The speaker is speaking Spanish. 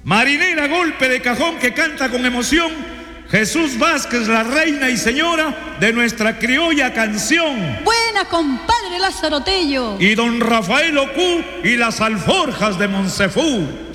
Marinera golpe de cajón que canta con emoción Jesús Vázquez, la reina y señora de nuestra criolla canción. Buena, compadre Lázaro Tello. Y don Rafael Ocú y las alforjas de Monsefú.